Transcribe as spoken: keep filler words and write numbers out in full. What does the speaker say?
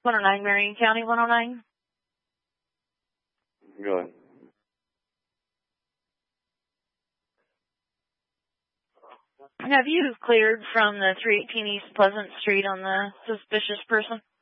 one oh nine, Marion County, one oh nine. Go ahead. Have you cleared from the three eighteen East Pleasant Street on the suspicious person?